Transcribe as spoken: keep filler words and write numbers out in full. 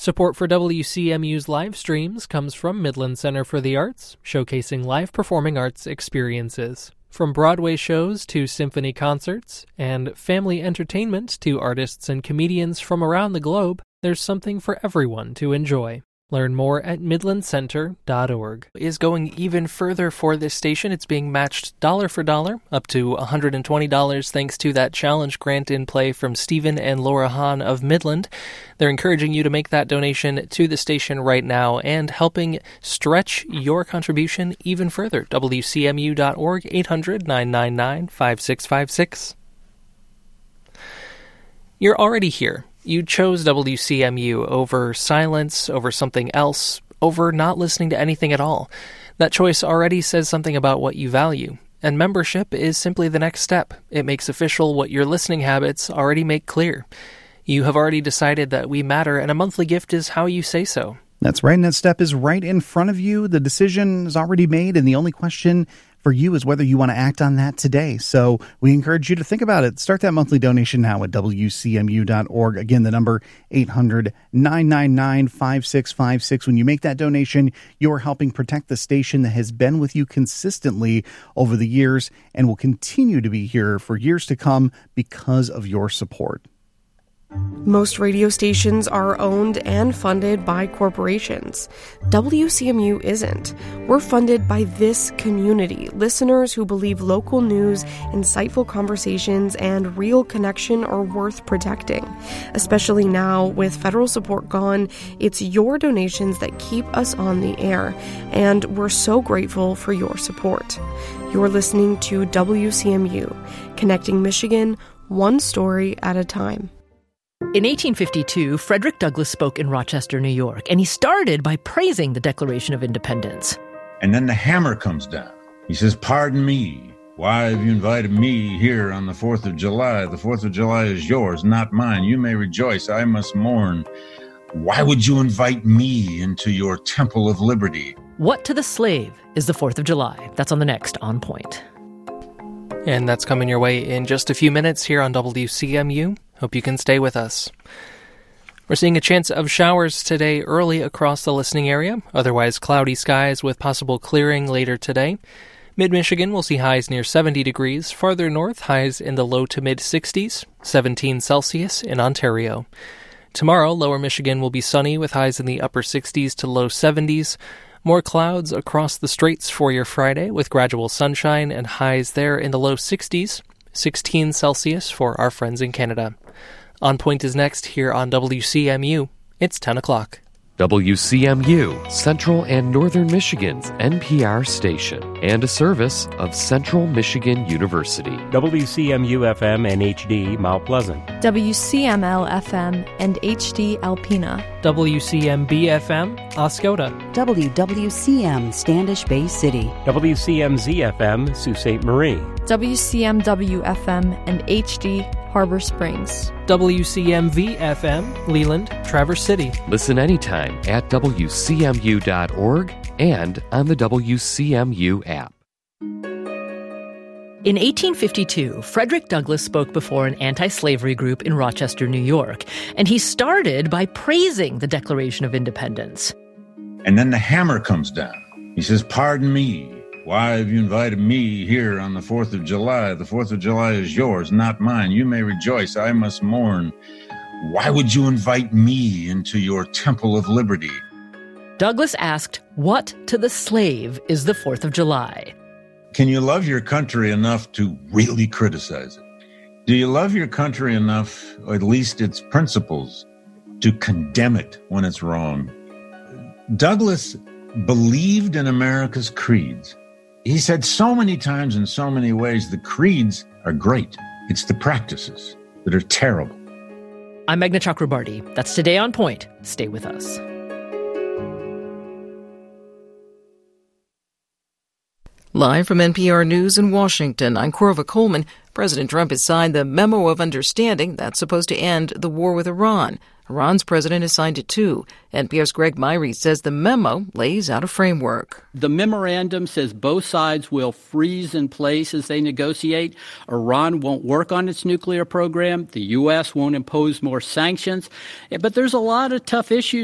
Support for W C M U's live streams comes from Midland Center for the Arts, showcasing live performing arts experiences. From Broadway shows to symphony concerts, and family entertainment to artists and comedians from around the globe, there's something for everyone to enjoy. Learn more at midland center dot org. Is going even further for this station. It's being matched dollar for dollar, up to one hundred twenty dollars thanks to that challenge grant in play from Stephen and Laura Hahn of Midland. They're encouraging you to make that donation to the station right now and helping stretch your contribution even further. W C M U dot org, eight hundred, nine nine nine, five six five six. You're already here. You chose W C M U over silence, over something else, over not listening to anything at all. That choice already says something about what you value, and membership is simply the next step. It makes official what your listening habits already make clear. You have already decided that we matter, and a monthly gift is how you say so. That's right, and that step is right in front of you. The decision is already made, and the only question for you is whether you want to act on that today. So we encourage you to think about it. Start that monthly donation now at W C M U dot org. Again, the number eight hundred, nine nine nine, five six five six. When you make that donation, you are helping protect the station that has been with you consistently over the years and will continue to be here for years to come because of your support. Most radio stations are owned and funded by corporations. W C M U isn't. We're funded by this community, listeners who believe local news, insightful conversations, and real connection are worth protecting. Especially now, with federal support gone, it's your donations that keep us on the air, and we're so grateful for your support. You're listening to W C M U, connecting Michigan one story at a time. In eighteen fifty-two, Frederick Douglass spoke in Rochester, New York, and he started by praising the Declaration of Independence. And then the hammer comes down. He says, "Pardon me. Why have you invited me here on the fourth of July? The fourth of July is yours, not mine. You may rejoice. I must mourn. Why would you invite me into your temple of liberty?" What to the slave is the fourth of July? That's on the next On Point. And that's coming your way in just a few minutes here on W C M U. Hope you can stay with us. We're seeing a chance of showers today early across the listening area, otherwise cloudy skies with possible clearing later today. Mid-Michigan will see highs near seventy degrees. Farther north, highs in the low to mid-sixties, seventeen Celsius in Ontario. Tomorrow, lower Michigan will be sunny with highs in the upper sixties to low seventies. More clouds across the straits for your Friday with gradual sunshine and highs there in the low sixties, sixteen Celsius for our friends in Canada. On Point is next here on W C M U. It's ten o'clock. W C M U, Central and Northern Michigan's N P R station, and a service of Central Michigan University. W C M U F M and H D Mount Pleasant. W C M L F M and H D Alpena. W C M B F M, Oscoda. W W C M, Standish Bay City. W C M Z F M, Sault Ste. Marie. W C M W F M and H D Harbor Springs. W C M V F M, Leland, Traverse City. Listen anytime at W C M U dot org and on the W C M U app. In eighteen fifty-two, Frederick Douglass spoke before an anti-slavery group in Rochester, New York, and he started by praising the Declaration of Independence. And then the hammer comes down. He says, "Pardon me. Why have you invited me here on the fourth of July? The fourth of July is yours, not mine. You may rejoice. I must mourn. Why would you invite me into your temple of liberty?" Douglass asked, what to the slave is the fourth of July? Can you love your country enough to really criticize it? Do you love your country enough, or at least its principles, to condemn it when it's wrong? Douglass believed in America's creeds. He said so many times in so many ways, the creeds are great. It's the practices that are terrible. I'm Meghna Chakrabarty. That's Today on Point. Stay with us. Live from N P R News in Washington, I'm Corva Coleman. President Trump has signed the Memo of Understanding that's supposed to end the war with Iran. Iran's president has signed it too. N P R's Greg Myrie says the memo lays out a framework. The memorandum says both sides will freeze in place as they negotiate. Iran won't work on its nuclear program. The U S won't impose more sanctions. But there's a lot of tough issues